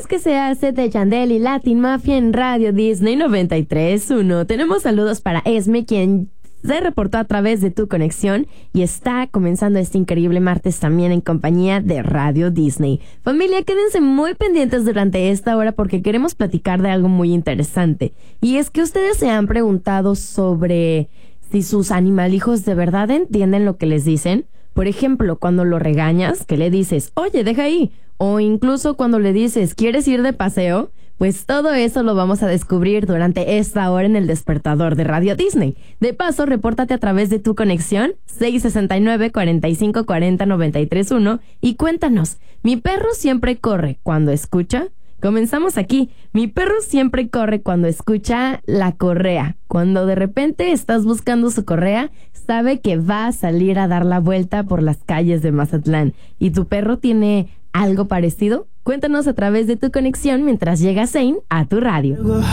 es que se hace de Yandel y Latin Mafia en Radio Disney 93.1. Tenemos saludos para Esme, quien se reportó a través de Tu Conexión y está comenzando este increíble martes también en compañía de Radio Disney. Familia, quédense muy pendientes durante esta hora porque queremos platicar de algo muy interesante. Y es que ustedes se han preguntado sobre si sus animalijos de verdad entienden lo que les dicen. Por ejemplo, cuando lo regañas, que le dices, oye, deja ahí. O incluso cuando le dices, ¿quieres ir de paseo? Pues todo eso lo vamos a descubrir durante esta hora en el despertador de Radio Disney. De paso, repórtate a través de Tu Conexión 669-4540-931 y cuéntanos, ¿mi perro siempre corre cuando escucha? Comenzamos aquí. Mi perro siempre corre cuando escucha la correa. Cuando de repente estás buscando su correa, sabe que va a salir a dar la vuelta por las calles de Mazatlán. ¿Y tu perro tiene algo parecido? Cuéntanos a través de Tu Conexión mientras llega Zane a tu radio.